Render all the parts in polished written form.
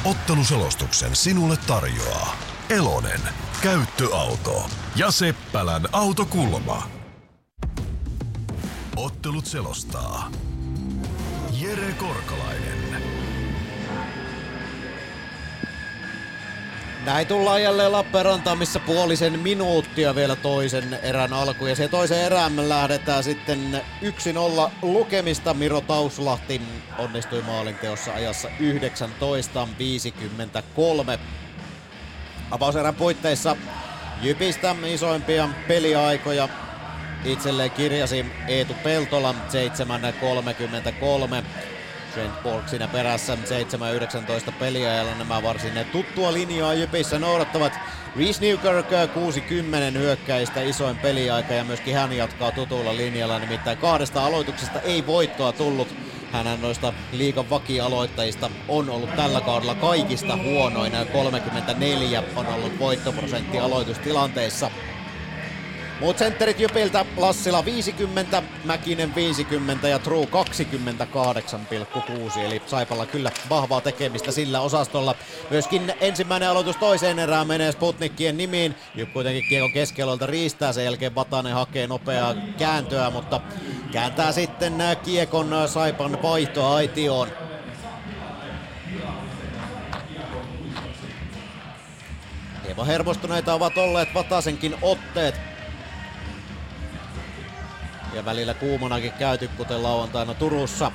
Otteluselostuksen sinulle tarjoaa Elonen, käyttöauto ja Seppälän autokulma. Ottelut selostaa Jere Korkalainen. Näin tullaan jälleen Lappeenrantaan, missä puolisen minuuttia vielä toisen erän alku. Ja se toisen erään me lähdetään sitten 1-0 lukemista. Miro Tauslahti onnistui maalinteossa ajassa 19.53. Avauserän puitteissa Jypistä isoimpia peliaikoja itselleen kirjasi Eetu Peltola 7.33. Trent Borg siinä perässä 7.19 peliajalla. Nämä varsin tuttua linjaa Jypissä noudattavat. Reece Newkirk 60 hyökkäistä isoin peliaika ja myöskin hän jatkaa tutulla linjalla. Nimittäin 2 aloituksesta ei voittoa tullut. Hän noista liigan vakialoittajista on ollut tällä kaudella kaikista huonoin. 34 on ollut voittoprosentti aloitustilanteissa. Muut sentterit Jypiltä: Lassila 50, Mäkinen 50 ja True 28,6. Eli Saipalla kyllä vahvaa tekemistä sillä osastolla. Myöskin ensimmäinen aloitus toiseen erään menee Sputnikien nimiin. Jyp kuitenkin kiekon keskialueelta riistää, sen jälkeen Vatanen hakee nopeaa kääntöä, mutta kääntää sitten kiekon Saipan vaihtoaitioon. Hieman hermostuneita ovat olleet Vatasenkin otteet. Ja välillä kuumanakin käyty, kuten lauantaina Turussa.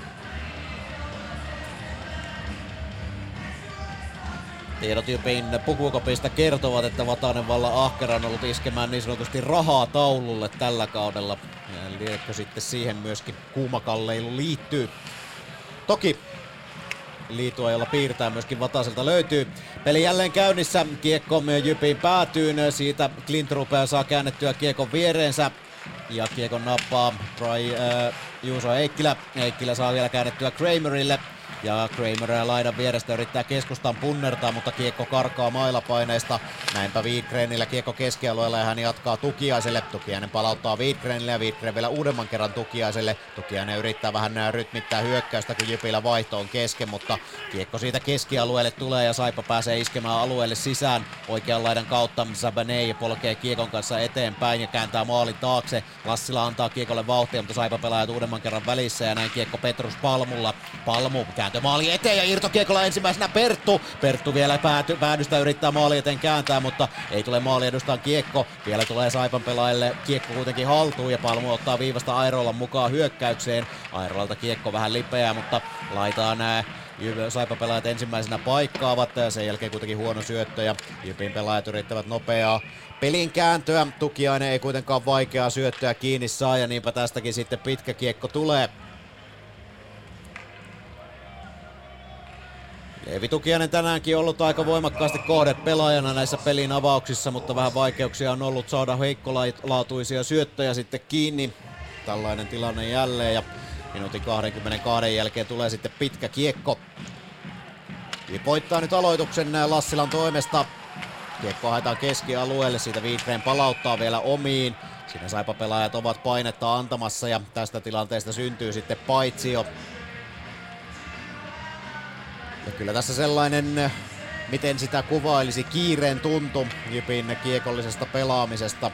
Tiedot Jypin pukukopista kertovat, että Vatanen vallan ahkera on ollut iskemään niin sanotusti rahaa taululle tällä kaudella. Ja liekö sitten siihen myöskin kuumakalleilu liittyy. Toki liitua, jolla piirtää myöskin Vataselta löytyy. Peli jälleen käynnissä, kiekko Jypin päätyyn. Siitä Klintrupe saa käännettyä kiekon viereensä. Ja kiekon nappaa Juuso Heikkilä. Heikkilä saa vielä käännettyä Kramerille. Ja Kramer laidan vierestä yrittää keskustaan punnertaa, mutta kiekko karkaa mailapaineesta. Näinpä Widgrenillä kiekko keskialueella ja hän jatkaa Tukiaiselle. Tukiainen palauttaa Widgrenille ja Widgren vielä uudemman kerran Tukiaiselle. Tukiainen yrittää vähän rytmittää hyökkäystä, kun Jypillä vaihto on kesken, mutta kiekko siitä keskialueelle tulee ja Saipa pääsee iskemään alueelle sisään oikean laidan kautta. Sabanei polkee kiekon kanssa eteenpäin ja kääntää maalin taakse. Lassila antaa kiekolle vauhtia, mutta Saipa pelaajat uudemman kerran välissä ja näin kiekko Petrus Palmulla. Palmu kääntömaali eteen ja irtokiekolla ensimmäisenä Perttu. Perttu vielä päädystä yrittää maali eteen kääntää, mutta ei tule maali edustaan kiekko. Vielä tulee Saipan pelaajille kiekko kuitenkin haltuun ja Palmu ottaa viivasta Airolan mukaan hyökkäykseen. Airolalta kiekko vähän lipeää, mutta laitaan Saipan pelaajat ensimmäisenä paikkaavat. Sen jälkeen kuitenkin huono syöttö ja Jypin pelaajat yrittävät nopeaa pelin kääntöä. Tukiainen ei kuitenkaan vaikeaa syöttöä kiinni saa ja niinpä tästäkin sitten pitkä kiekko tulee. Leevi Tukiainen tänäänkin ollut aika voimakkaasti kohdepelaajana näissä pelin avauksissa, mutta vähän vaikeuksia on ollut saada heikkolaatuisia syöttöjä sitten kiinni. Tällainen tilanne jälleen ja minuutin 22 jälkeen tulee sitten pitkä kiekko. Voittaa nyt aloituksen Lassilan toimesta. Kiekko haetaan keskialueelle, siitä Widgren palauttaa vielä omiin. Siinä Saipa-pelaajat ovat painetta antamassa ja tästä tilanteesta syntyy sitten paitsio. Ja kyllä tässä sellainen, miten sitä kuvailisi, kiireen tuntu Jypin kiekollisesta pelaamisesta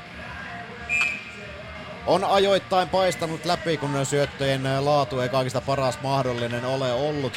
on ajoittain paistanut läpi, kun syöttöjen laatu ei kaikista paras mahdollinen ole ollut.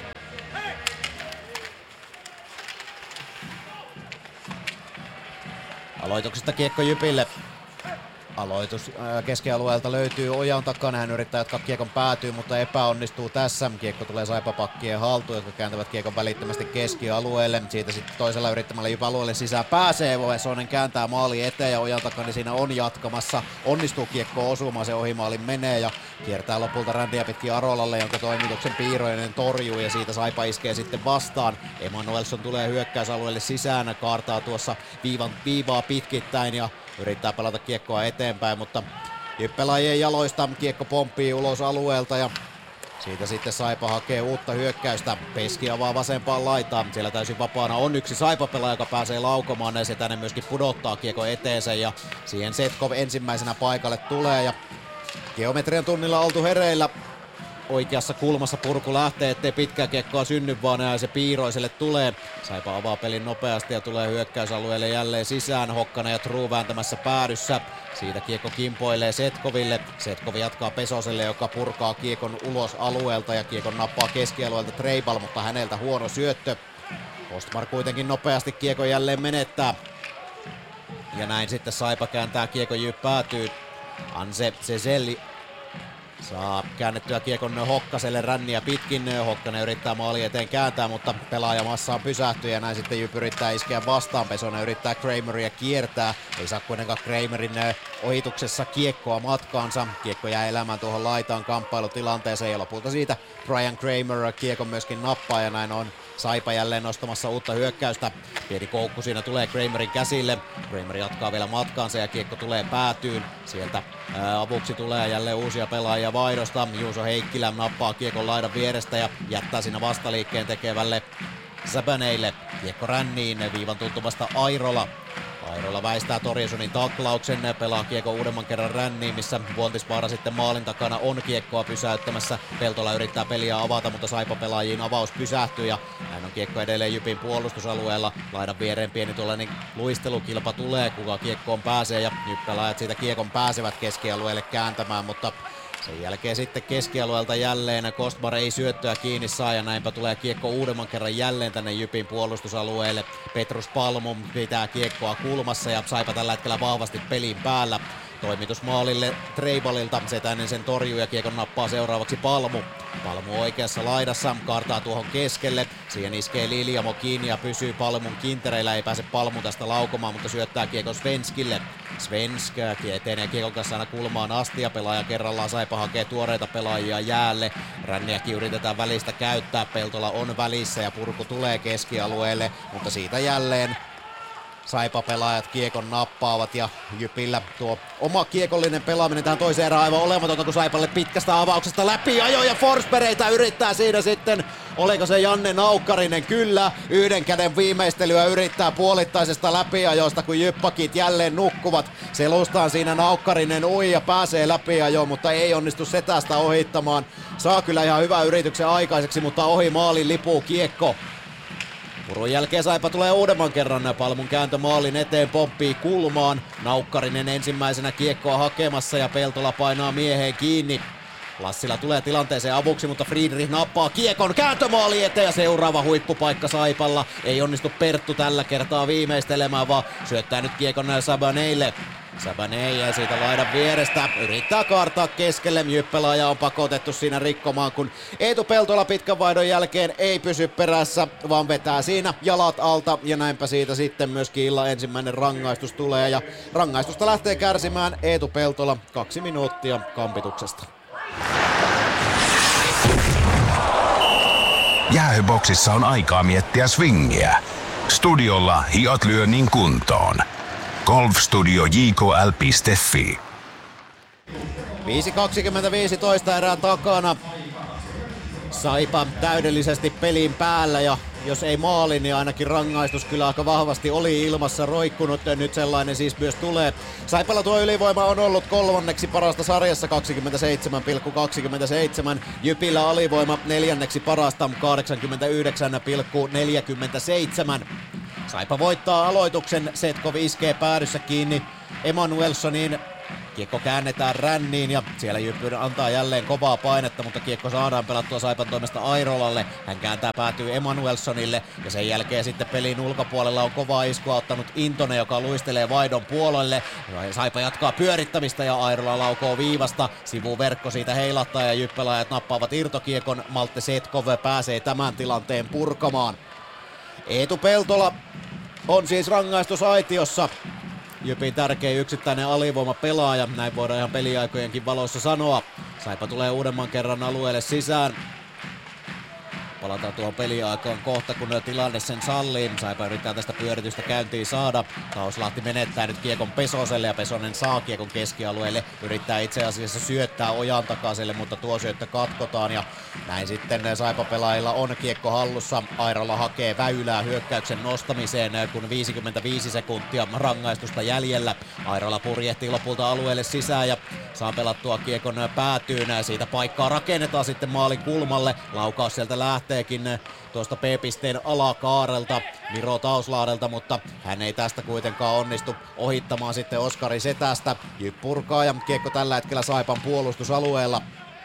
Aloituksesta kiekko Jypille. Aloitus keskialueelta löytyy Ojan takana, hän yrittää jatkaa kiekon päätyyn, mutta epäonnistuu tässä. Kiekko tulee Saipa-pakkien haltuun, jotka kääntävät kiekon välittömästi keskialueelle. Siitä sitten toisella yrittämällä Jyp alueelle sisään pääsee. Soinen kääntää maali eteen ja Ojan takana siinä on jatkamassa. Onnistuu kiekko osumaan, se ohimaalin menee ja kiertää lopulta rändiä pitkin Arolalle, jonka toimituksen Piiroinen torjuu ja siitä Saipa iskee sitten vastaan. Emanuelson tulee hyökkäysalueelle sisään, kaartaa tuossa viivaa pitkittäin ja yrittää pelata kiekkoa eteenpäin, mutta Jyp-pelaajien jaloista kiekko pomppii ulos alueelta ja siitä sitten Saipa hakee uutta hyökkäystä. Peski avaa vasempaan laitaan. Siellä täysin vapaana on yksi Saipa-pelaaja, joka pääsee laukomaan ja se tänne myöskin pudottaa kiekko eteensä ja siihen Setkov ensimmäisenä paikalle tulee ja geometrian tunnilla oltu hereillä. oikeassa kulmassa purku lähtee, ettei pitkää kiekkoa synny, vaan se Piiroiselle tulee. Saipa avaa pelin nopeasti ja tulee hyökkäysalueelle jälleen sisään. Hokkanen ja True vääntämässä päädyssä. Siitä kiekko kimpoilee Setkoville. Setkov jatkaa Pesoselle, joka purkaa kiekon ulos alueelta ja kiekon nappaa keskialueelta Treibal, mutta häneltä huono syöttö. Ostmar kuitenkin nopeasti kiekon jälleen menettää. Ja näin sitten Saipa kääntää kiekon päätyy. Anse Seselli saa käännettyä kiekon Hokkaselle, ränniä pitkin. Hokkanen yrittää maali eteen kääntää, mutta pelaajamassaan pysähtyy ja näin sitten Jyp yrittää iskeä vastaan. Pesonen yrittää Krameria kiertää. Ei saa kuitenkaan Kramerin ohituksessa kiekkoa matkaansa. Kiekko jää elämään tuohon laitaan kamppailutilanteeseen ja lopulta siitä Brian Kramer kiekon myöskin nappaa ja näin on Saipa jälleen nostamassa uutta hyökkäystä. Pieni koukku siinä tulee Kramerin käsille. Kramer jatkaa vielä matkaansa ja kiekko tulee päätyyn. Sieltä avuksi tulee jälleen uusia pelaajia vaihdosta. Juuso Heikkilä nappaa kiekon laidan vierestä ja jättää siinä vastaliikkeen tekevälle Sabaneille. Kiekko ränniin viivan tuntumasta Airola. Airola väistää Torjesonin taklauksen, pelaa kiekko uudemman kerran ränniin, missä Vuontisvaara sitten maalin takana on kiekkoa pysäyttämässä. Peltola yrittää peliä avata, mutta Saipa pelaajiin avaus pysähtyy ja näin on kiekko edelleen Jypin puolustusalueella. Laidan viereen pieni tuollainen luistelukilpa tulee, kuka kiekkoon pääsee ja Jyp-pelaajat siitä kiekon pääsevät keskialueelle kääntämään, mutta sen jälkeen sitten keskialueelta jälleen Kostmar ei syöttöä kiinni saa ja näinpä tulee kiekko uudemman kerran jälleen tänne Jypin puolustusalueelle. Petrus Palmu pitää kiekkoa kulmassa ja Saipa tällä hetkellä vahvasti pelin päällä. Toimitus maalille Treibalilta, Setänen sen torjuu ja kiekon nappaa seuraavaksi Palmu. Palmu oikeassa laidassa, kaartaa tuohon keskelle, siihen iskee Liljamo kiinni ja pysyy Palmun kintereillä, ei pääse Palmu tästä laukomaan, mutta syöttää kiekon Svenskille. Svensk etenee kiekon kanssa aina kulmaan asti ja pelaaja kerrallaan Saipa hakee tuoreita pelaajia jäälle. Ränniäkin yritetään välistä käyttää, Peltola on välissä ja purku tulee keskialueelle, mutta siitä jälleen Saipa-pelaajat kiekon nappaavat ja Jypillä tuo oma kiekollinen pelaaminen tähän toiseen erään aivan olematonta, kun Saipalle pitkästä avauksesta läpi ajo ja Forsbergitä yrittää siinä sitten. Oliko se Janne Naukkarinen? Kyllä. Yhden käden viimeistelyä yrittää puolittaisesta läpiajosta, kun Jyppakit jälleen nukkuvat. Selustaan siinä Naukkarinen ui ja pääsee läpiajoon, mutta ei onnistu Setästä ohittamaan. Saa kyllä ihan hyvän yrityksen aikaiseksi, mutta ohi maalin lipuu kiekko. Purun jälkeen Saipa tulee uudemman kerran, Palmun kääntö maalin eteen, pomppii kulmaan. Naukkarinen ensimmäisenä kiekkoa hakemassa ja Peltola painaa mieheen kiinni. Lassila tulee tilanteeseen avuksi, mutta Friedrich nappaa kiekon kääntömaali eteen ja seuraava huippupaikka Saipalla. Ei onnistu Perttu tällä kertaa viimeistelemään, vaan syöttää nyt kiekon Sabaneille. Sabanei ja siitä laidan vierestä yrittää kaartaa keskelle. Jyppelaaja on pakotettu siinä rikkomaan, kun Eetu Peltola pitkän vaihdon jälkeen ei pysy perässä, vaan vetää siinä jalat alta. Ja näinpä siitä sitten myöskin illan ensimmäinen rangaistus tulee. Ja rangaistusta lähtee kärsimään Eetu Peltola 2 minuuttia kampituksesta. Jäähyboksissa on aikaa miettiä swingiä. Studiolla hiot lyönnin kuntoon. Golfstudio.jkl.fi 5.25 erään takana. Saipa täydellisesti pelin päällä ja jos ei maali, niin ainakin rangaistus kyllä aika vahvasti oli ilmassa roikkunut. Nyt sellainen siis myös tulee. Saipalla tuo ylivoima on ollut kolmanneksi parasta sarjassa 87,27. Jypillä alivoima neljänneksi parasta 89,47. Saipa voittaa aloituksen, Setkov iskee päädyssä kiinni Emanuelssoniin. Kiekko käännetään ränniin ja siellä Jyppy antaa jälleen kovaa painetta, mutta kiekko saadaan pelattua Saipan toimesta Airolalle. Hän kääntää päätyy Emanuelssonille ja sen jälkeen sitten pelin ulkopuolella on kovaa iskua ottanut Intonen, joka luistelee vaihdon puolelle. Saipa jatkaa pyörittämistä ja Airola laukoo viivasta. Sivuverkko siitä heilahtaa ja Jyppelaajat nappaavat irtokiekon. Malte Setkov pääsee tämän tilanteen purkamaan. Eetu Peltola on siis rangaistusaitiossa. Jypin tärkein yksittäinen alivoimapelaaja, näin voidaan ihan peliaikojenkin valossa sanoa. Saipa tulee uudemman kerran alueelle sisään. Palataan tuohon peliaikaan kohta, kun tilanne sen sallii. Saipa yrittää tästä pyöritystä käyntiin saada. Tauslahti menettää nyt kiekon Pesoselle ja Pesonen saa kiekon keskialueelle. Yrittää itse asiassa syöttää Ojan takaiselle, mutta tuo syöttö katkotaan ja näin sitten Saipa-pelaajilla on kiekko hallussa. Airola hakee väylää hyökkäyksen nostamiseen, kun 55 sekuntia rangaistusta jäljellä. Airola purjehtii lopulta alueelle sisään ja saa pelattua kiekon päätyyn. Siitä paikkaa rakennetaan sitten maalin kulmalle. Laukaus sieltä lähteekin tuosta P-pisteen alakaarelta Miro Tauslahdelta, mutta hän ei tästä kuitenkaan onnistu ohittamaan sitten Oskari Setästä. Jyp purkaa ja kiekko tällä hetkellä Saipan puolustusalueella.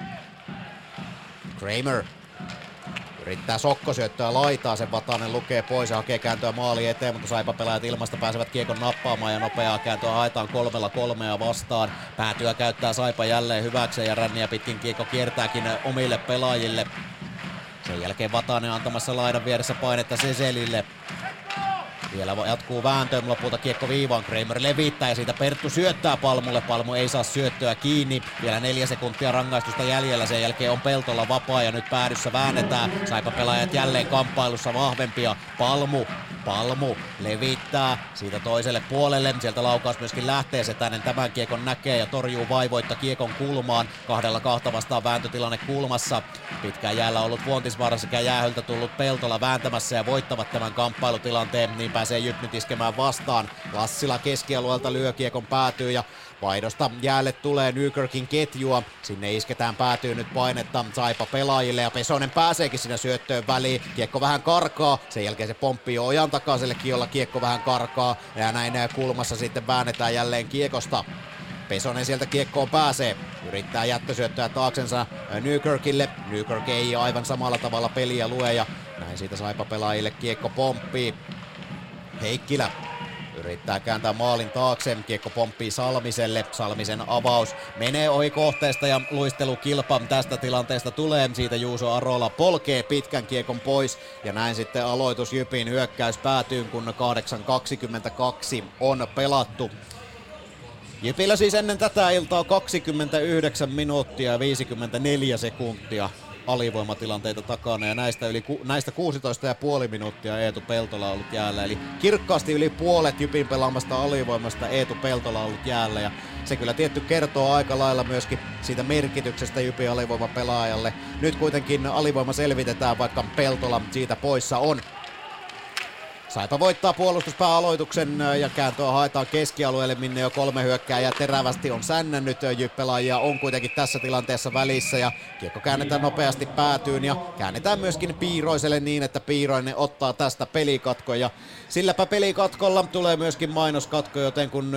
Kramer yrittää sokkosyöttöä laitaa, sen Vatanen lukee pois ja hakee kääntöä maali eteen, mutta Saipa-pelaajat ilmasta pääsevät kiekon nappaamaan ja nopeaa kääntöä haetaan 3-3 vastaan. Päätyä käyttää Saipa jälleen hyväkseen ja ränniä pitkin kiekko kiertääkin omille pelaajille. Sen jälkeen Vatanen antamassa laidan vieressä painetta Seselille. Vielä jatkuu vääntö, lopulta kiekko viivaan, Kramer levittää ja siitä Perttu syöttää Palmulle. Palmu ei saa syöttöä kiinni, vielä 4 sekuntia rangaistusta jäljellä, sen jälkeen on Peltola vapaa ja nyt päädyssä väännetään. Saipa-pelaajat jälleen kamppailussa vahvempia, Palmu levittää siitä toiselle puolelle, sieltä laukaus myöskin lähtee, Setänen tämän kiekon näkee ja torjuu vaivoitta kiekon kulmaan. 2-2 vastaan vääntötilanne kulmassa, pitkään jäällä ollut Vuontisvaara sekä jäähöltä tullut Peltola vääntämässä ja voittavat tämän kamppailutilanteen, niin pääsee Jyp nyt iskemään vastaan. Lassila keskialueelta lyö kiekon päätyy ja vaihdosta jäälle tulee Nykirkin ketjua. Sinne isketään päätyy nyt painetta Saipa pelaajille ja Pesonen pääseekin siinä syöttöön väliin. Kiekko vähän karkaa, sen jälkeen se pomppii Ojan takaisellekin, jolla kiekko vähän karkaa. Ja näin kulmassa sitten väännetään jälleen kiekosta. Pesonen sieltä kiekkoon pääsee, yrittää jättösyöttöä taaksensa Nykirkille. Nykirk ei aivan samalla tavalla peliä lue ja näin siitä Saipa pelaajille kiekko pomppii. Heikkilä yrittää kääntää maalin taakse, kiekko pomppii Salmiselle, Salmisen avaus menee ohi kohteesta ja luistelukilpa tästä tilanteesta tulee, siitä Juuso Arola polkee pitkän kiekon pois ja näin sitten aloitus Jypin hyökkäys päätyy, kun 8.22 on pelattu. Jypillä siis ennen tätä iltaa 29 minuuttia ja 54 sekuntia alivoimatilanteita takana ja näistä 16,5 minuuttia Eetu Peltola on ollut jäällä. Eli kirkkaasti yli puolet Jypin pelaamasta alivoimasta Eetu Peltola on ollut jäällä ja se kyllä tietty kertoo aika lailla myöskin siitä merkityksestä Jypin alivoimapelaajalle. Nyt kuitenkin alivoima selvitetään, vaikka Peltola siitä poissa on. Saipa voittaa puolustuspääaloituksen ja kääntöä haetaan keskialueelle, minne jo 3 hyökkääjää terävästi on sännännyt. Jyp-pelaajia on kuitenkin tässä tilanteessa välissä ja kiekko käännetään nopeasti päätyyn ja käännetään myöskin Piiroiselle niin, että Piiroinen ottaa tästä pelikatko ja silläpä pelikatkolla tulee myöskin mainoskatko, joten kun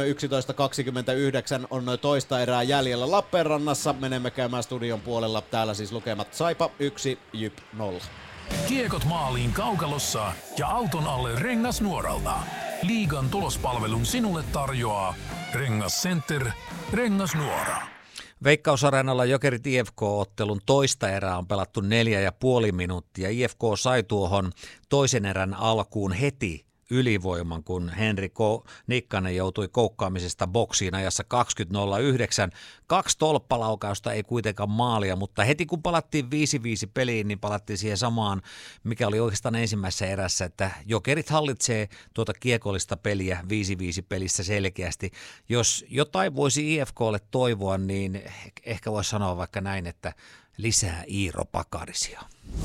11.29 on toista erää jäljellä Lappeenrannassa, menemme käymään studion puolella. Täällä siis lukemat Saipa 1, Jyp 0. Kiekot maaliin kaukalossa ja auton alle Rengasnuoralta. Liigan tulospalvelun sinulle tarjoaa Rengas Center, Rengasnuora. Veikkausareenalla Jokerit IFK-ottelun toista erää on pelattu 4,5 minuuttia. IFK sai tuohon toisen erän alkuun heti ylivoiman, kun Henri Nikkanen joutui koukkaamisesta boksiin ajassa 20.09. 2 tolppalaukausta, ei kuitenkaan maalia, mutta heti kun palattiin 5-5 peliin, niin palattiin siihen samaan, mikä oli oikeastaan ensimmäisessä erässä, että Jokerit hallitsee tuota kiekollista peliä 5-5 pelissä selkeästi. Jos jotain voisi IFKlle toivoa, niin ehkä voisi sanoa vaikka näin, että lisää Iiro Pakarisia.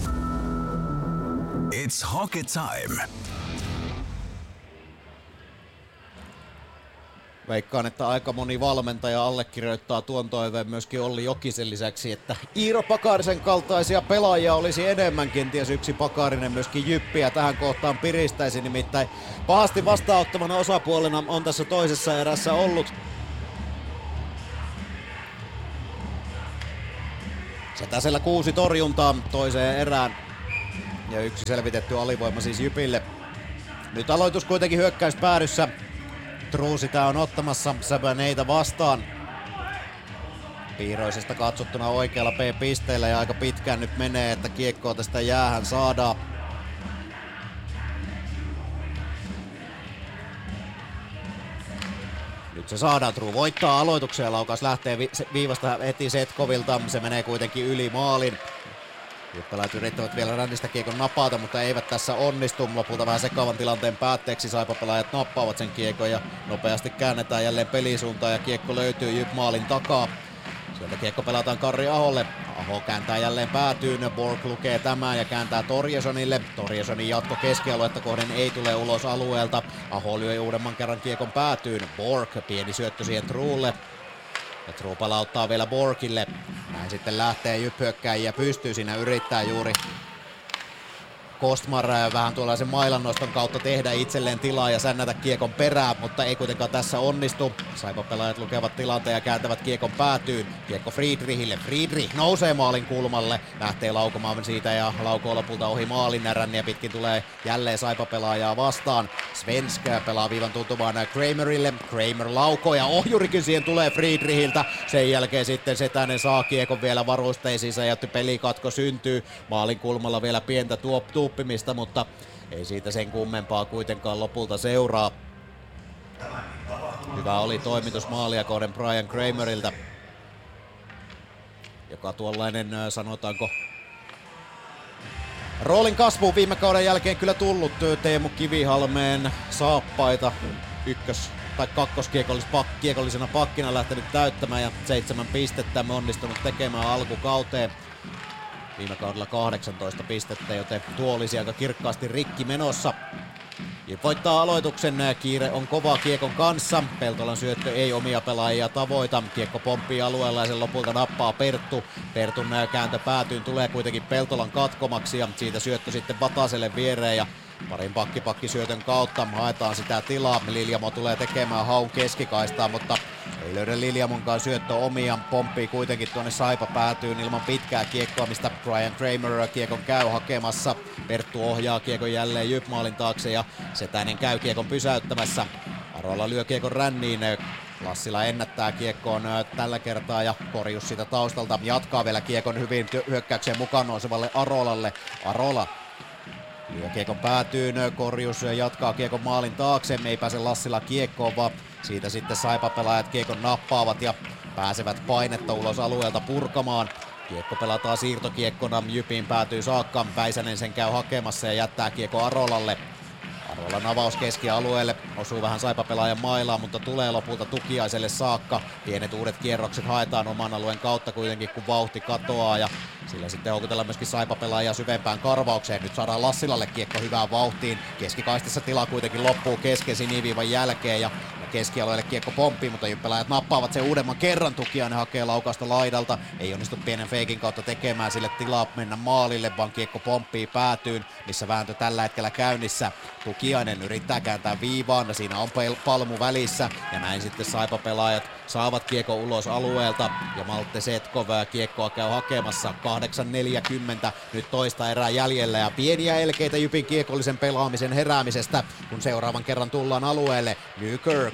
It's hockey time. Veikkaan, että aika moni valmentaja allekirjoittaa tuon toiveen myöskin Olli Jokisen lisäksi, että Iiro Pakarisen kaltaisia pelaajia olisi enemmän, kenties yksi Pakarinen myöskin Jyppiä tähän kohtaan piristäisi, nimittäin pahasti vastaanottamana osapuolena on tässä toisessa erässä ollut Setäsellä 6 torjuntaa toiseen erään ja 1 selvitetty alivoima siis Jypille. Nyt aloitus kuitenkin hyökkäyspäädyssä. True sitä on ottamassa Sabaneita vastaan. Piiroisesta katsottuna oikealla P-pisteellä ja aika pitkään nyt menee, että kiekkoa tästä jäähän saadaan. Nyt se saadaan, True voittaa aloituksen ja laukaus lähtee viivasta heti Setkovilta. Se menee kuitenkin yli maalin. Jyppäläät yrittävät vielä rännistä kiekon napata, mutta eivät tässä onnistu. Lopulta vähän sekaavan tilanteen päätteeksi Saipa-pelaajat nappaavat sen kiekon ja nopeasti käännetään jälleen pelisuuntaan ja kiekko löytyy Jyp maalin takaa. Sieltä kiekko pelataan Karri Aholle. Aho kääntää jälleen päätyyn. Borg lukee tämän ja kääntää Torjesonille. Torjesonin jatko keskialuetta kohden ei tule ulos alueelta. Aho lyö uudemman kerran kiekon päätyyn. Borg, pieni syöttö siihen Truulle. Ja True palauttaa vielä Borgille. Näin sitten lähtee Jyp-hyökkääjiä pystyy siinä yrittää juuri Kostmar vähän tuollaisen mailannoston kautta tehdä itselleen tilaa ja sännätä kiekon perään, mutta ei kuitenkaan tässä onnistu. Saipa-pelaajat lukevat tilanteen ja kääntävät kiekon päätyyn. Kiekko Friedrichille. Friedrich nousee maalin kulmalle. Lähtee laukomaan siitä ja laukoo lopulta ohi maalin. Ränniä pitkin tulee jälleen Saipa-pelaajaa vastaan. Svensk pelaa viivan tuntumaan Kramerille. Kramer laukoo ja ohjurikin siihen tulee Friedrichiltä. Sen jälkeen sitten Setänen saa kiekon vielä varusteisiinsa ja pelikatko syntyy. Maalin kulmalla vielä pientä tuuppimista, mutta ei siitä sen kummempaa kuitenkaan lopulta seuraa. Hyvä oli toimitus maalia kohden Brian Kramerilta, joka tuollainen sanotaanko roolin kasvu viime kauden jälkeen kyllä tullut. Teemu Kivihalmeen saappaita ykkös- tai kakkoskiekollisena pakkina lähtenyt täyttämään ja 7 pistettä me onnistunut tekemään alkukauteen. Viime kaudella 18 pistettä, joten tuo olisi aika kirkkaasti rikki menossa. Jyp voittaa aloituksen, kiire on kova kiekon kanssa. Peltolan syöttö ei omia pelaajia tavoita. Kiekko pomppii alueella ja sen lopulta nappaa Perttu. Pertun kääntö päätyyn tulee kuitenkin Peltolan katkomaksi ja siitä syöttö sitten Vataselle viereen ja parin pakkisyötön kautta haetaan sitä tilaa. Liljamo tulee tekemään haun keskikaistaan, mutta ei löydä Liljamonkaan syöttö omia. Pomppii kuitenkin tuonne Saipa päätyyn ilman pitkää kiekkoa, mistä Brian Kramer kiekon käy hakemassa. Perttu ohjaa kiekon jälleen Jyp-maalin taakse ja Setänen käy kiekon pysäyttämässä. Arola lyö kiekon ränniin. Lassila ennättää kiekkoon tällä kertaa ja Korjus sitä taustalta jatkaa vielä kiekon hyvin hyökkäykseen mukaan nousevalle Arolalle. Arola lyö kiekon päätyyn, Korjus jatkaa kiekon maalin taakse, ei pääse Lassila kiekkoon, vaan siitä sitten Saipa-pelaajat kiekon nappaavat ja pääsevät painetta ulos alueelta purkamaan. Kiekko pelataan siirtokiekkona, Jypiin päätyy saakka, Väisänen sen käy hakemassa ja jättää kiekko Arolalle. Arolan avaus keskialueelle, osuu vähän Saipa-pelaajan mailaan, mutta tulee lopulta Tukiaiselle saakka. Pienet uudet kierrokset haetaan oman alueen kautta kuitenkin, kun vauhti katoaa ja sillä sitten houkutellaan myöskin Saipa-pelaajia syvempään karvaukseen. Nyt saadaan Lassilalle kiekko hyvään vauhtiin. Keskikaistassa tila kuitenkin loppuu kesken siniviivan jälkeen ja keskialueelle kiekko pomppii, mutta Jyp-pelaajat nappaavat sen uudemman kerran. Tukiainen hakee laukausta laidalta. Ei onnistu pienen feikin kautta tekemään sille tilaa mennä maalille, vaan kiekko pomppii päätyyn, missä vääntö tällä hetkellä käynnissä. Tukiainen yrittää kääntää viivaan, siinä on Palmu välissä ja näin sitten Saipa-pelaajat saavat kiekko ulos alueelta ja Malte Setkov kiekkoa käy hakemassa. 8.40 nyt toista erää jäljellä ja pieniä elkeitä Jypin kiekollisen pelaamisen heräämisestä, kun seuraavan kerran tullaan alueelle. Nykirk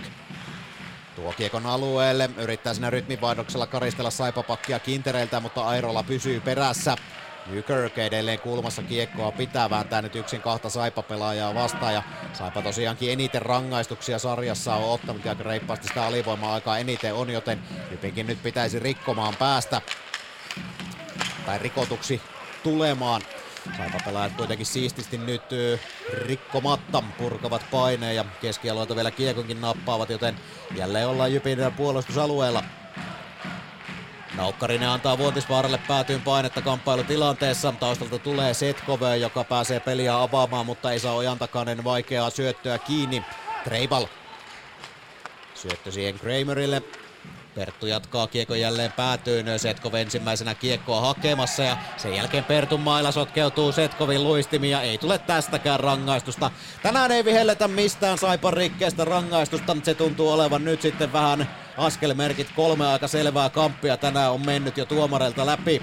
tuo kiekon alueelle, yrittää siinä rytminvaihdoksella karistella Saipa-pakkia kintereiltä, mutta Airola pysyy perässä. Nykirk edelleen kulmassa kiekkoa pitää, vääntää nyt yksin kahta Saipa-pelaajaa vastaan ja Saipa tosiaankin eniten rangaistuksia sarjassa on ottanut ja aika reippaasti sitä alivoima-aikaa eniten on, joten Jypinkin nyt pitäisi rikkomaan päästä tai rikotuksi tulemaan. Saipa-pelaajat kuitenkin siististi nyt rikkomatta purkavat paineen ja keskialueelta vielä kiekonkin nappaavat, joten jälleen ollaan Jypin puolustusalueella. Naukkarinen antaa Vuotisvaaralle päätyyn painetta kamppailutilanteessa. Taustalta tulee Setkov, joka pääsee peliä avaamaan, mutta ei saa Ojantakainen vaikeaa syöttöä kiinni. Treibal syöttö siihen Kramerille. Perttu jatkaa kiekon jälleen päätyyn, Setkov ensimmäisenä kiekkoa hakemassa ja sen jälkeen Pertun maila sotkeutuu Setkovin luistimiin ja ei tule tästäkään rangaistusta. Tänään ei vihelletä mistään Saipan rikkeestä rangaistusta, se tuntuu olevan nyt sitten vähän askelmerkit, 3 aika selvää kamppia tänään on mennyt jo tuomareilta läpi.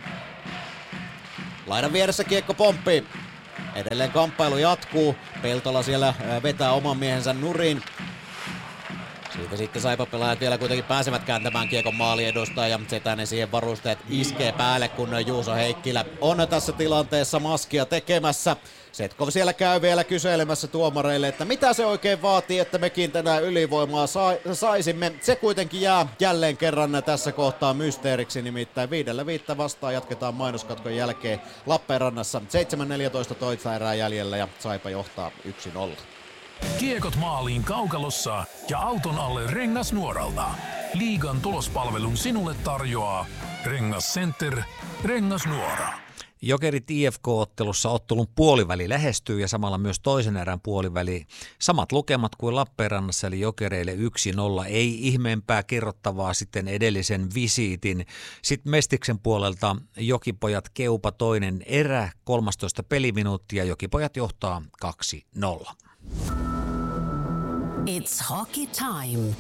Laidan vieressä kiekko pomppii. Edelleen kamppailu jatkuu, Peltola siellä vetää oman miehensä nurin. Siitä sitten Saipa-pelaajat vielä kuitenkin pääsevät kääntämään kiekon maali edustaan ja Setänen siihen varusteet iskee päälle, kun Juuso Heikkilä on tässä tilanteessa maskia tekemässä. Setkov siellä käy vielä kyselemässä tuomareille, että mitä se oikein vaatii, että mekin tänään ylivoimaa saisimme. Se kuitenkin jää jälleen kerran tässä kohtaa mysteeriksi, nimittäin 5-5 vastaan jatketaan mainoskatkon jälkeen Lappeenrannassa. 7:14 toista erää jäljellä ja Saipa johtaa 1-0. Kiekot maaliin kaukalossa ja auton alle Rengasnuoralta. Liigan tulospalvelun sinulle tarjoaa Rengas Center, Rengasnuora. Jokerit IFK-ottelussa ottelun puoliväli lähestyy ja samalla myös toisen erän puoliväli. Samat lukemat kuin Lappeenrannassa eli Jokereille 1-0. Ei ihmeempää kerrottavaa sitten edellisen visiitin. Sitten Mestiksen puolelta Jokipojat Keupa toinen erä, 13 peliminuuttia. Jokipojat johtaa 2-0. It's hockey time.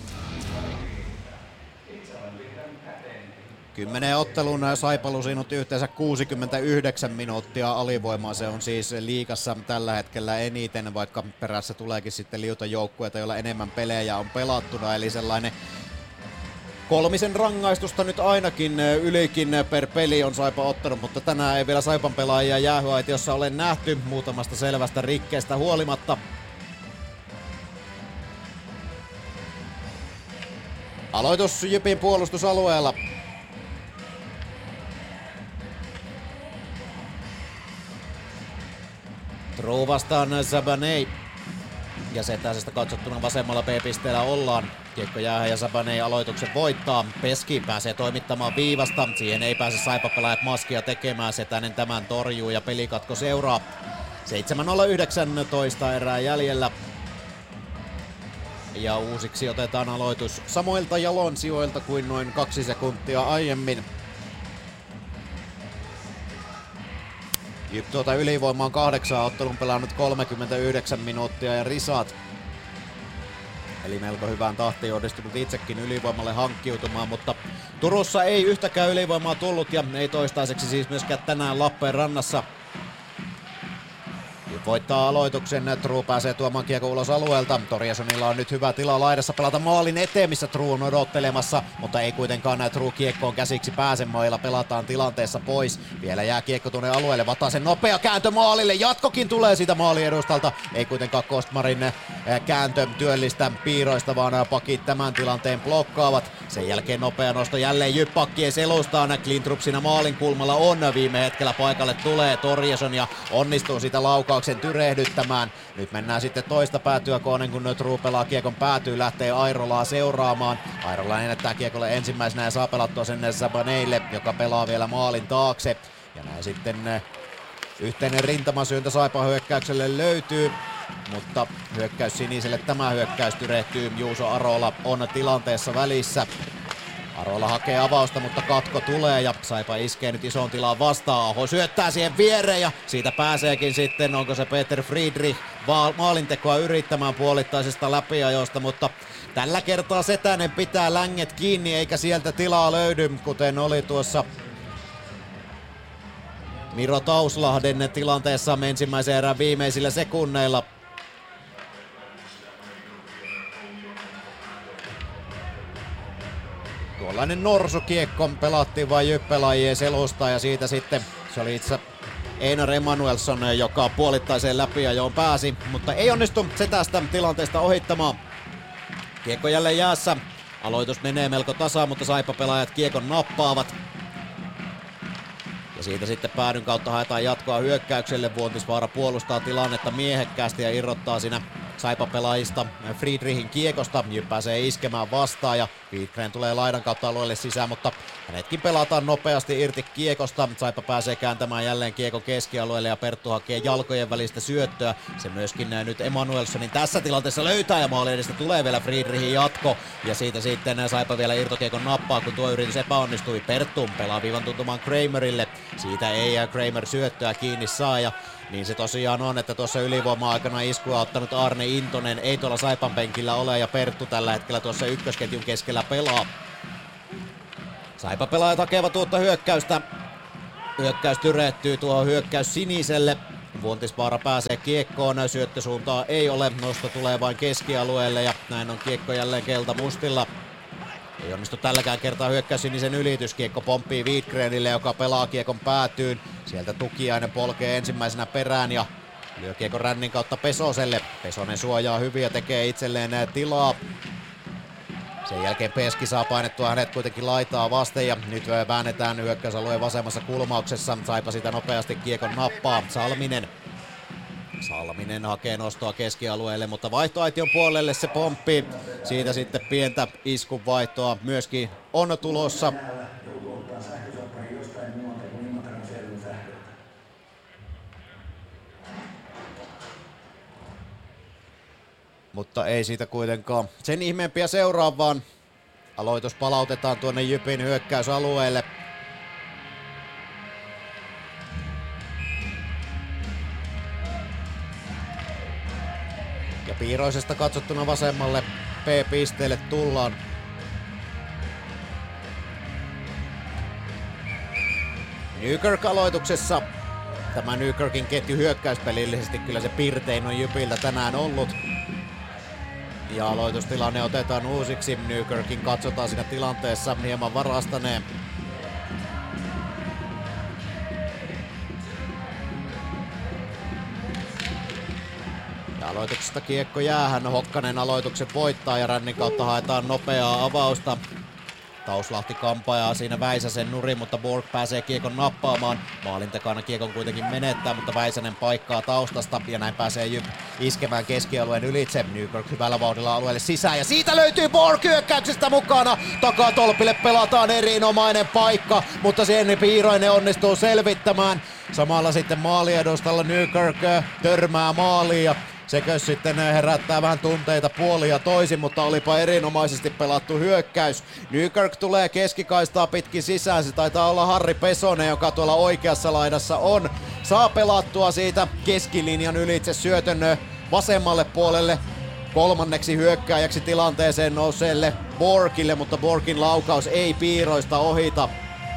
10 ottelun Saipa lusinut yhteensä 69 minuuttia alivoimaa. Se on siis liigassa tällä hetkellä eniten, vaikka perässä tuleekin sitten liuta joukkueita, joilla enemmän pelejä on pelattuna. Eli sellainen 3 rangaistusta nyt ainakin ylikin per peli on Saipa ottanut, mutta tänään ei vielä Saipan pelaajia jäähyaitiossa ole nähty muutamasta selvästä rikkeestä huolimatta. Aloitus Jypin puolustusalueella. True vastaan Sabanei. Ja Setäsestä katsottuna vasemmalla B-pisteellä ollaan. Kiekko jäähän ja Sabanei aloituksen voittaa. Peski pääsee toimittamaan viivasta. Siihen ei pääse Saipa-pelaajat maskia tekemään. Setänen tämän torjuu ja pelikatko seuraa. 7:19 erää jäljellä. Ja uusiksi otetaan aloitus samoilta jalonsijoilta kuin noin 2 sekuntia aiemmin. Jyp tuota ylivoimaa 8 ottelun pelannut 39 minuuttia ja risat. Eli melko hyvään tahtiin onnistunut itsekin ylivoimalle hankkiutumaan, mutta Turussa ei yhtäkään ylivoimaa tullut ja ei toistaiseksi siis myöskään tänään Lappeenrannassa. Voittaa aloituksen, True pääsee tuomaan kiekko ulos alueelta. Torjesonilla on nyt hyvä tila laidassa pelata maalin eteen, missä True on odottelemassa, mutta ei kuitenkaan True kiekkoon käsiksi pääse. Mailla pelataan tilanteessa pois. Vielä jää kiekko tuonne alueelle, Vatasen nopea kääntö maalille, jatkokin tulee siitä maaliedustalta. Ei kuitenkaan Kostmarin kääntö työllistä piiroista, vaan pakit tämän tilanteen blokkaavat. Sen jälkeen nopea nosto jälleen Jyp-pakkien selustaan. Klintrup siinä maalin kulmalla on, viime hetkellä paikalle tulee Torjeson ja onnistuu sitä laukauksen tyrehdyttämään. Nyt mennään sitten toista päätyä kohden, kun True pelaa kiekon päätyy, lähtee Airolaa seuraamaan. Airola ennättää kiekolle ensimmäisenä ja saa pelattua sen Sabaneille, joka pelaa vielä maalin taakse. Ja näin sitten yhteinen rintamasyyntö Saipa hyökkäykselle löytyy, mutta hyökkäys siniselle tämä hyökkäys tyrehtyy. Juuso Arola on tilanteessa välissä. Arola hakee avausta, mutta katko tulee ja Saipa iskee nyt isoon tilaan vastaan. Aho syöttää siihen viereen ja siitä pääseekin sitten, onko se Peter Friedrich maalintekoa yrittämään puolittaisesta läpiajosta, mutta tällä kertaa Setänen pitää länget kiinni eikä sieltä tilaa löydy, kuten oli tuossa Miro Tauslahden tilanteessa ensimmäisen erän viimeisillä sekunneilla. Tuollainen norsukiekko pelattiin vain Jyppelaajien selusta ja siitä sitten se oli itse Einar Emanuelsson, joka puolittaiseen läpiajoon pääsi, mutta ei onnistu se tästä tilanteesta ohittamaan. Kiekko jälleen jäässä. Aloitus menee melko tasaan, mutta Saipa-pelaajat kiekon nappaavat. Ja siitä sitten päädyn kautta haetaan jatkoa hyökkäykselle. Vuontisvaara puolustaa tilannetta miehekkäästi ja irrottaa siinä Saipa-pelaajista Friedrichin kiekosta. Jyp pääsee iskemään vastaan ja Friedgren tulee laidan kautta alueelle sisään, mutta hänetkin pelataan nopeasti irti kiekosta. Saipa pääsee kääntämään jälleen kiekon keskialueelle ja Perttu hakee jalkojen välistä syöttöä. Se myöskin nyt Emanuelssonin tässä tilanteessa löytää ja maali edestä tulee vielä Friedrichin jatko. Ja siitä sitten Saipa vielä irtokiekon nappaa, kun tuo yritys epäonnistui. Perttu pelaa viivan tuntumaan Kramerille. Siitä ei Kramer syöttöä kiinni saa ja niin se tosiaan on, että tuossa ylivoima-aikana iskua ottanut Arne Intonen ei tuolla Saipan penkillä ole ja Perttu tällä hetkellä tuossa ykkösketjun keskellä pelaa. Saipa-pelaajat hakevat uutta hyökkäystä. Hyökkäys tyrehtyy tuohon hyökkäys siniselle. Vuontisvaara pääsee kiekkoon, syöttösuuntaa ei ole, nosto tulee vain keskialueelle ja näin on kiekko jälleen keltamustilla. Ei onnistu tälläkään kertaa hyökkäys sinisen ylitys, kiekko pomppii Widgrenille, joka pelaa kiekon päätyyn. Sieltä Tukiainen polkee ensimmäisenä perään ja lyö kiekon rännin kautta Pesoselle. Pesonen suojaa hyvin ja tekee itselleen tilaa. Sen jälkeen Peski saa painettua hänet kuitenkin laitaa vasten ja nyt väännetään hyökkäysalueen vasemmassa kulmauksessa. Saipa sitä nopeasti kiekon nappaa. Salminen hakee nostoa keskialueelle, mutta vaihtoaition puolelle se pomppii. Siitä sitten pientä iskun vaihtoa myöskin on tulossa. Mutta ei siitä kuitenkaan sen ihmeempiä seuraa, vaan aloitus palautetaan tuonne Jypin hyökkäysalueelle. Ja Piiroisesta katsottuna vasemmalle P-pisteelle tullaan. Nykirk aloituksessa. Tämä Nykirkin ketju hyökkäyspelillisesti kyllä se pirtein on Jypiltä tänään ollut. Ja aloitustilanne otetaan uusiksi. Nykirkin katsotaan siinä tilanteessa hieman varastaneen. Ja aloituksesta kiekko jäähän. Hokkanen aloituksen voittaa ja rännin kautta haetaan nopeaa avausta. Tauslahti kampajaa siinä Väisäsen nurin, mutta Borg pääsee kiekon nappaamaan. Maalin takana kiekon kuitenkin menettää, mutta Väisänen paikkaa taustasta ja näin pääsee Jyp iskemään keskialueen ylitse. Nykirk hyvällä vauhdilla alueelle sisään ja siitä löytyy Borg hyökkäyksestä mukana. Takatolpille pelataan erinomainen paikka, mutta sen Piiroinen onnistuu selvittämään. Samalla sitten maaliedustalla Nykirk törmää maaliin ja sekös sitten herättää vähän tunteita puolin ja toisin, mutta olipa erinomaisesti pelattu hyökkäys. Nykirk tulee keskikaistaa pitkin sisään, se taitaa olla Harri Pesonen, joka tuolla oikeassa laidassa on. Saa pelattua siitä keskilinjan ylitse syötön vasemmalle puolelle kolmanneksi hyökkääjäksi tilanteeseen nouseelle Borgille, mutta Borgin laukaus ei Piiroista ohita.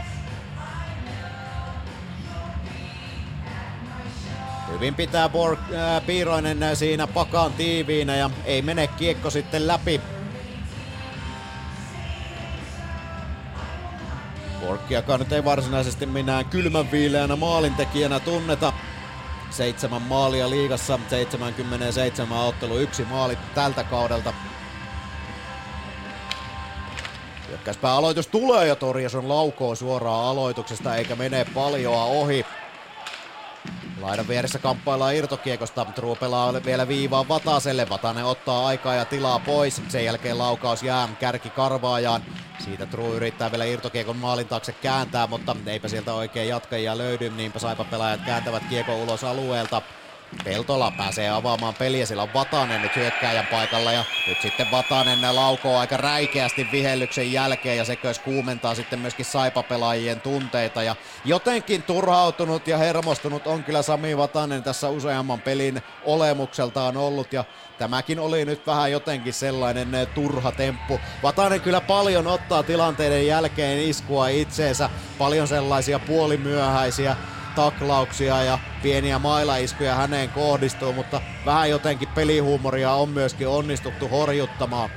Hyvin pitää Piiroinen siinä pakan tiiviinä ja ei mene kiekko sitten läpi. Borgiakaan nyt ei varsinaisesti minään kylmänviileänä maalintekijänä tunneta. 7 maalia liigassa, 77 ottelu, 1 maali tältä kaudelta. Hyökkäyspää aloitus tulee ja Torjason laukoo suoraan aloituksesta eikä mene paljoa ohi. Laidan vieressä kamppaillaan irtokiekosta, True pelaa vielä viivaan Vataselle, Vatanen ottaa aikaa ja tilaa pois, sen jälkeen laukaus jää kärki karvaajaan. Siitä True yrittää vielä irtokiekon maalin taakse kääntää, mutta eipä sieltä oikein jatkajia löydy, niinpä Saipa pelaajat kääntävät kiekon ulos alueelta. Peltola pääsee avaamaan peliä, sillä on Vatanen nyt hyökkääjän paikalla ja nyt sitten Vatanen laukoo aika räikeästi vihellyksen jälkeen ja sekös kuumentaa sitten myöskin Saipa-pelaajien tunteita ja jotenkin turhautunut ja hermostunut on kyllä Sami Vatanen tässä useamman pelin olemukseltaan ollut ja tämäkin oli nyt vähän jotenkin sellainen turha temppu. Vatanen kyllä paljon ottaa tilanteiden jälkeen iskua itseensä, paljon sellaisia puolimyöhäisiä taklauksia ja pieniä mailaiskuja häneen kohdistuu, mutta vähän jotenkin pelihuumoria on myöskin onnistuttu horjuttamaan.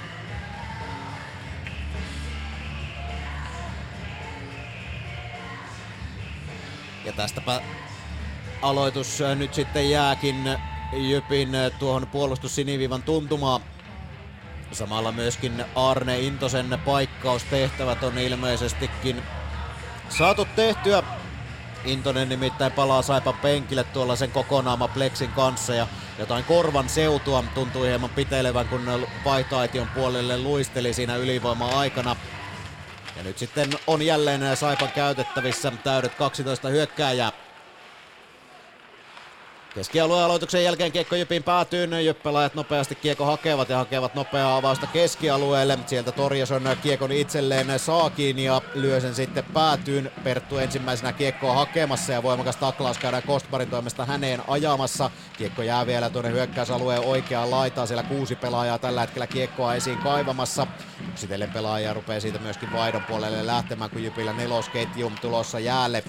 Ja tästäpä aloitus nyt sitten jääkin Jypin tuohon puolustussiniviivan tuntumaan. Samalla myöskin Arne Intosen paikkaustehtävät on ilmeisestikin saatu tehtyä. Intonen nimittäin palaa Saipan penkille tuolla sen kokonaama Plexin kanssa ja jotain korvan seutua tuntui hieman pitelevän, kun vaihtoaition puolelle luisteli siinä ylivoiman aikana. Ja nyt sitten on jälleen Saipan käytettävissä täydet 12 hyökkääjää. Keskialueen aloituksen jälkeen kiekko Jypin päätyyn. Jyppelaajat nopeasti kiekko hakevat ja hakevat nopeaa avausta keskialueelle. Sieltä Torjason kiekon itselleen saakin ja lyö sen sitten päätyyn. Perttu ensimmäisenä kiekkoa hakemassa ja voimakas taklaus käydään Kostmarin toimesta häneen ajamassa. Kiekko jää vielä tuonne hyökkäysalueen oikeaan laitaan. Siellä 6 pelaajaa tällä hetkellä kiekkoa esiin kaivamassa. Yksitellen pelaajia rupeaa siitä myöskin vaihdon puolelle lähtemään, kun Jypillä nelosketju tulossa jäälle.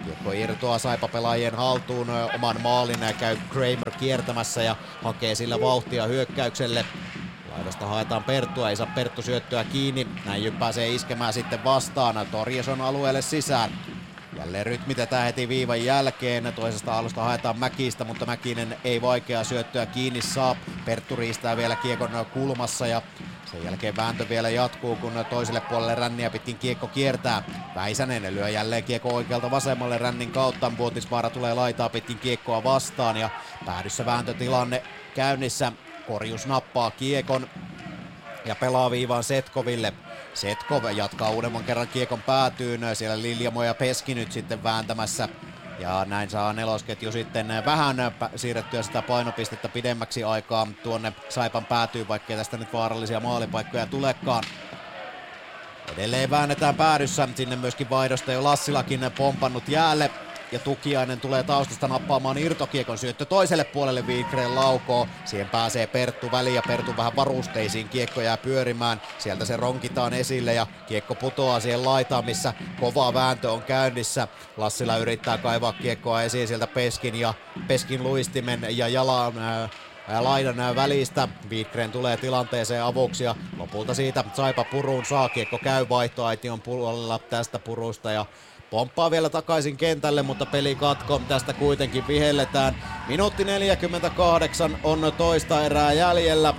Kiekko irtoaa Saipa-pelaajien haltuun oman maalin ja käy Kramer kiertämässä ja hakee sillä vauhtia hyökkäykselle. Laidasta haetaan Perttua, ei saa Perttu syöttöä kiinni. Näin Jyp pääsee iskemään sitten vastaan. Torjason alueelle sisään. Jälleen rytmitetään heti viivan jälkeen. Toisesta alusta haetaan Mäkistä, mutta Mäkinen ei vaikeaa syöttöä kiinni saa. Perttu riistää vielä kiekon kulmassa ja sen jälkeen vääntö vielä jatkuu, kun toiselle puolelle ränniä pitkin kiekko kiertää. Väisänen lyö jälleen kiekko oikealta vasemmalle rännin kautta. Vuotisvaara tulee laitaa pitkin kiekkoa vastaan ja päädyssä vääntötilanne käynnissä. Korjus nappaa kiekon ja pelaa viivaan Setkoville. Setkov jatkaa uudemman kerran kiekon päätyyn. Siellä Liljamo ja Peski nyt sitten vääntämässä. Ja näin saa nelosketju sitten vähän siirrettyä sitä painopistettä pidemmäksi aikaa tuonne Saipan päätyyn, vaikkei tästä nyt vaarallisia maalipaikkoja tulekaan. Edelleen väännetään päädyssä. Sinne myöskin vaihdosta jo Lassilakin pompannut jäälle. Ja Tukiainen tulee taustasta nappaamaan irtokiekon, syöttö toiselle puolelle, Wikgren laukoo. Siihen pääsee Perttu väliin ja Perttu vähän varusteisiin, kiekko jää pyörimään. Sieltä se ronkitaan esille ja kiekko putoaa siihen laitaan, missä kova vääntö on käynnissä. Lassila yrittää kaivaa kiekkoa esiin sieltä Peskin luistimen ja jalan laidan välistä. Wikgren tulee tilanteeseen avuksi ja lopulta siitä Saipa puruun saa. Kiekko käy vaihtoaition puolella tästä purusta ja pomppaa vielä takaisin kentälle, mutta pelikatko tästä kuitenkin vihelletään. Minuutti 48 on toista erää jäljellä.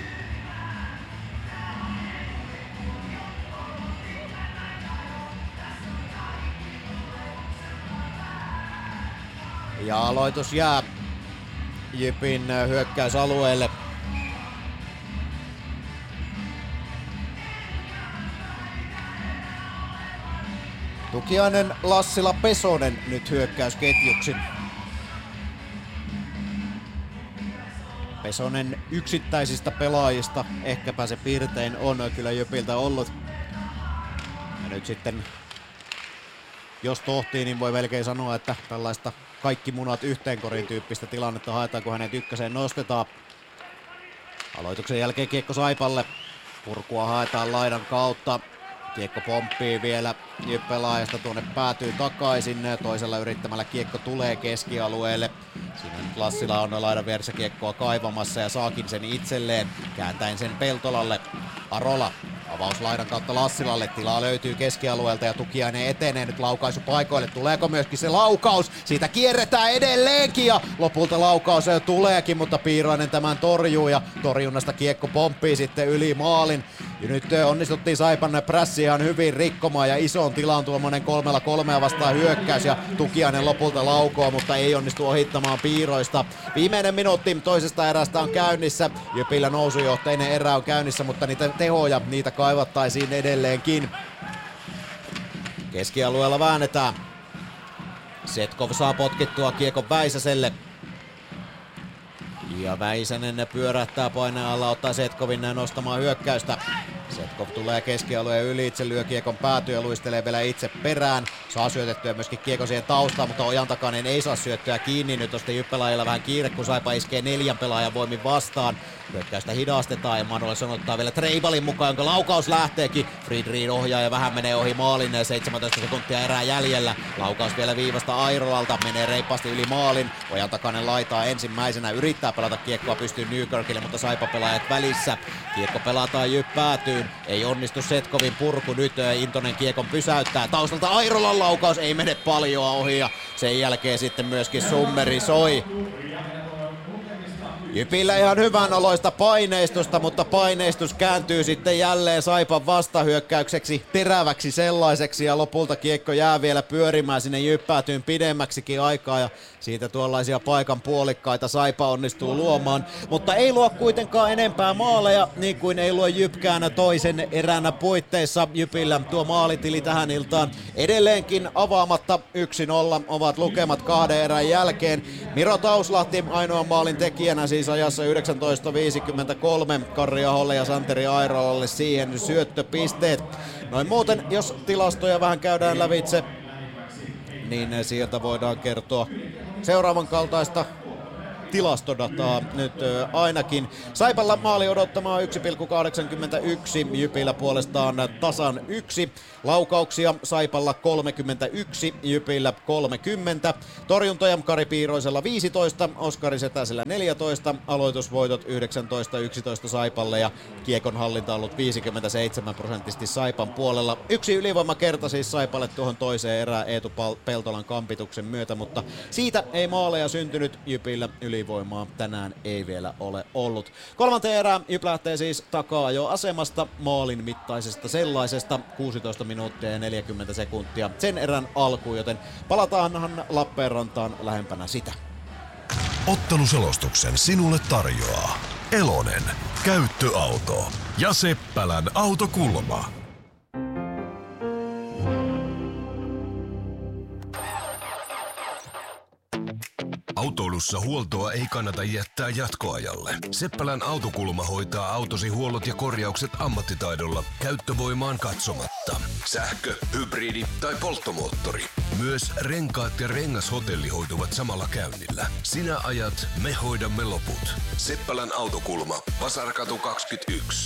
Ja aloitus jää Jypin hyökkäysalueelle. Tukiainen, Lassila, Pesonen nyt hyökkäysketjuksi. Pesonen yksittäisistä pelaajista, ehkäpä se piirtein on kyllä Jypiltä ollut. Ja nyt sitten, jos tohtii, niin voi melkein sanoa, että tällaista kaikki munat yhteen korin tyyppistä tilannetta haetaan, kun hänet ykköseen nostetaan. Aloituksen jälkeen kiekko Saipalle. Purkua haetaan laidan kautta. Kiekko pomppii vielä Jyp-pelaajasta tuonne päätyy takaisin. Toisella yrittämällä kiekko tulee keskialueelle. Siinä nyt Lassila on laidan vieressä kiekkoa kaivamassa ja saakin sen itselleen. Kääntäen sen Peltolalle. Arola. Avaus laidan kautta Lassilalle. Tilaa löytyy keskialueelta ja Tukiainen etenee nyt laukaisu paikoille. Tuleeko myöskin se laukaus? Siitä kierretään edelleenkin ja lopulta laukaus tuleekin, mutta Piirainen tämän torjuu ja torjunnasta kiekko pomppii sitten yli maalin. Ja nyt onnistuttiin Saipan prässi ihan hyvin rikkomaan ja ison tilan tuommoinen 3-3 vastaan hyökkäys ja Tukiainen lopulta laukoo, mutta ei onnistu ohittamaan Piiroista. Viimeinen minuutti toisesta erästä on käynnissä. Jypillä nousujohteinen erä on käynnissä, mutta niitä tehoja, niitä kaivattaisiin edelleenkin. Keskialueella väännetään. Setkov saa potkittua kiekon Väisäselle. Ja Väisänen pyörähtää paineen alla, ottaa Setkovin nostamaan hyökkäystä. Setkov tulee keskialueen yli, itse lyö kiekon päätyä ja luistelee vielä itse perään. Saa syötettyä myöskin kiekko siihen taustaan, mutta Ojantakainen ei saa syöttöä kiinni. Nyt on sitten Jyp-pelaajilla vähän kiire, kun Saipa iskee 4 pelaajan voimin vastaan. Hyökkäystä hidastetaan ja Manuelson ottaa vielä Treibalin mukaan, jonka laukaus lähteekin. Friedrich ohjaa ja vähän menee ohi maalin, 17 sekuntia erää jäljellä. Laukaus vielä viivasta Airolalta, menee reippaasti yli maalin. Ojantakainen laitaa ensimmäisenä, yrittää pelata kiekkoa pystyy Newkirkille, mutta Saipa-pelaajat välissä. Kiekko pelataan Jyp päätyyn, ei onnistu Setkovin purku, nyt Intonen kiekon pysäyttää. Taustalta Airolan laukaus, ei mene paljoa ohi ja sen jälkeen sitten myöskin Summeri soi. Jypillä ihan hyvän oloista paineistusta, mutta paineistus kääntyy sitten jälleen Saipan vastahyökkäykseksi, teräväksi sellaiseksi ja lopulta kiekko jää vielä pyörimään sinne Jyppäätyyn pidemmäksikin aikaa ja siitä tuollaisia paikan puolikkaita Saipa onnistuu luomaan, mutta ei luo kuitenkaan enempää maaleja niin kuin ei luo Jypkään toisen eränä puitteissa. Jypillä tuo maalitili tähän iltaan edelleenkin avaamatta 1-0 ovat lukemat 2 erän jälkeen. Miro Tauslahti ainoan maalin tekijänä siis ajassa 19.53, Karri Aholle ja Santeri Airolalle siihen syöttöpisteet. Noin muuten, jos tilastoja vähän käydään lävitse, niin sieltä voidaan kertoa seuraavan kaltaista tilastodataa nyt ainakin. Saipalla maali odottamaan 1,81, Jypillä puolestaan tasan 1. Laukauksia Saipalla 31, Jypillä 30. Torjuntoja Kari Piiroisella 15, Oskari Setäsellä 14, aloitusvoitot 19-11 Saipalle ja kiekon hallinta on ollut 57% Saipan puolella. Yksi ylivoimakerta siis Saipalle tuohon toiseen erään Eetu Peltolan kampituksen myötä, mutta siitä ei maaleja syntynyt. Jypillä ylivoimaa tänään ei vielä ole ollut. Kolmanteen erään Jyp lähtee siis takaa jo asemasta maalin mittaisesta sellaisesta, 16 minuuttia ja 40 sekuntia sen erän alkuun, joten palataanhan Lappeenrantaan lähempänä sitä. Otteluselostuksen sinulle tarjoaa Elonen, käyttöauto ja Seppälän autokulma. Autoilussa huoltoa ei kannata jättää jatkoajalle. Seppälän autokulma hoitaa autosi huollot ja korjaukset ammattitaidolla käyttövoimaan katsomatta. Sähkö, hybridi tai polttomoottori. Myös renkaat ja rengashotelli hoituvat samalla käynnillä. Sinä ajat, me hoidamme loput. Seppälän autokulma, Vasarkatu 21.